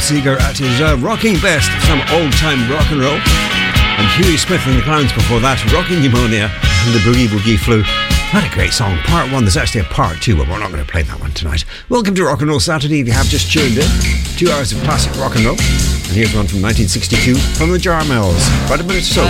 Seeger at his rocking best, some old-time rock and roll. And Huey Smith and the Clowns before that, Rocking Pneumonia and the Boogie Woogie Flu. What a great song. Part 1, there's actually a part 2, but we're not going to play that one tonight. Welcome to Rock and Roll Saturday, if you have just tuned in. 2 hours of classic rock and roll. And here's one from 1962 from the Jarmels. About a minute or so.